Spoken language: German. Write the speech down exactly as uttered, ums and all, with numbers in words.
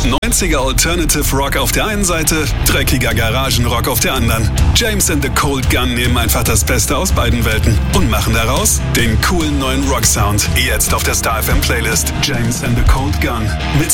neunziger Alternative Rock auf der einen Seite, dreckiger Garagenrock auf der anderen. James and the Cold Gun nehmen einfach das Beste aus beiden Welten und machen daraus den coolen neuen Rock-Sound. Jetzt auf der Star F M Playlist James and the Cold Gun mit